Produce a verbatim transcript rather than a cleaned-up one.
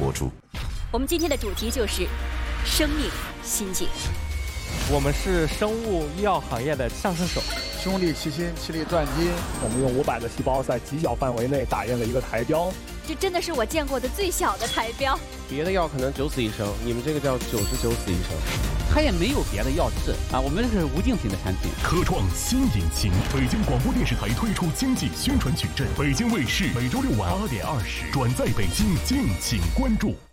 播出。 我们今天的主题就是生命心境。 我们是生物医药行业的上升手， 兄弟齐心，其利断金。 我们用五百个细胞在极小范围内打印了一个台标， 这真的是我见过的最小的台标。 别的药可能九死一生，你们这个叫九十九死一生。 它也没有别的药治啊，我们这是无竞品的产品。 科创新引擎，北京广播电视台推出经济宣传矩阵，北京卫视每周六晚八点二十转载北京，敬请关注。